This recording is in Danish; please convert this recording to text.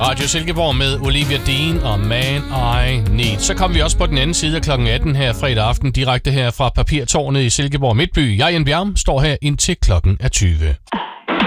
Radio Silkeborg med Olivia Dean og Man I Need. Så kom vi også på den anden side af klokken 18 her fredag aften, direkte her fra Papirtårnet i Silkeborg Midtby. Jeg, Jan Bjerm, står her indtil klokken er 20.